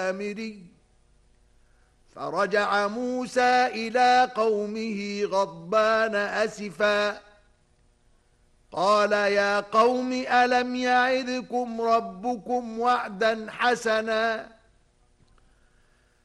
السامري فرجع موسى إلى قومه غضبان أسفا قال يا قوم ألم يعدكم ربكم وعدا حسنا